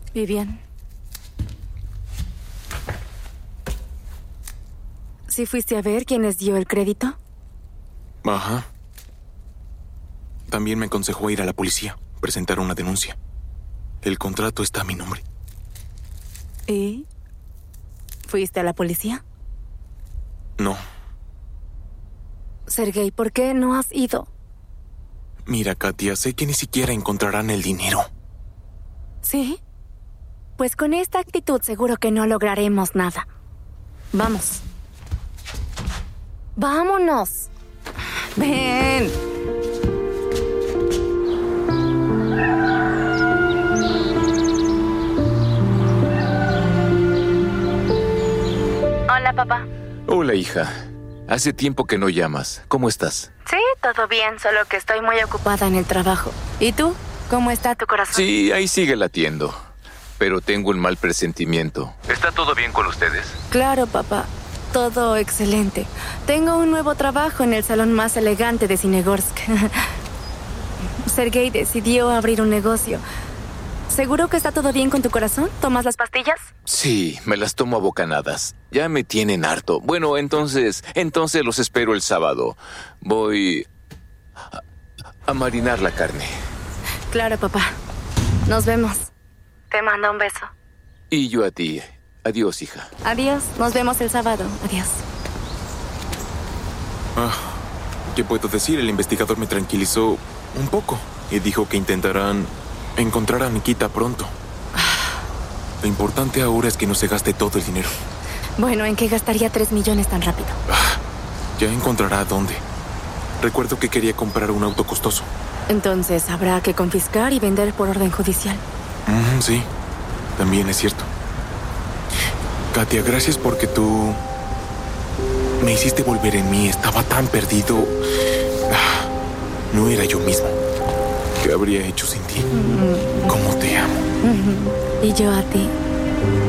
Vivian. ¿Sí fuiste a ver quién les dio el crédito? Ajá. También me aconsejó ir a la policía, presentar una denuncia. El contrato está a mi nombre. ¿Y? ¿Fuiste a la policía? No. Sergei, ¿por qué no has ido? Mira, Katia, sé que ni siquiera encontrarán el dinero. ¿Sí? Pues con esta actitud seguro que no lograremos nada. Vamos. ¡Vámonos! ¡Ven! Hola, papá. Hola, hija. Hace tiempo que no llamas. ¿Cómo estás? Sí, todo bien, solo que estoy muy ocupada en el trabajo. ¿Y tú? ¿Cómo está tu corazón? Sí, ahí sigue latiendo. Pero tengo un mal presentimiento. ¿Está todo bien con ustedes? Claro, papá. Todo excelente. Tengo un nuevo trabajo en el salón más elegante de Sinegorsk. Sergei decidió abrir un negocio. ¿Seguro que está todo bien con tu corazón? ¿Tomas las pastillas? Sí, me las tomo a bocanadas. Ya me tienen harto. Bueno, entonces los espero el sábado. Voy a marinar la carne. Claro, papá. Nos vemos. Te mando un beso. Y yo a ti. Adiós, hija. Adiós. Nos vemos el sábado. Adiós. ¿Qué puedo decir? El investigador me tranquilizó un poco y dijo que intentarán encontrar a Nikita pronto. Lo importante ahora es que no se gaste todo el dinero. Bueno, ¿en qué gastaría 3 millones tan rápido? Ya encontrará dónde. Recuerdo que quería comprar un auto costoso. Entonces habrá que confiscar y vender por orden judicial. Sí, también es cierto. Katia, gracias porque tú me hiciste volver en mí. Estaba tan perdido. No era yo mismo. ¿Qué habría hecho sin ti? ¿Cómo te amo? Y yo a ti.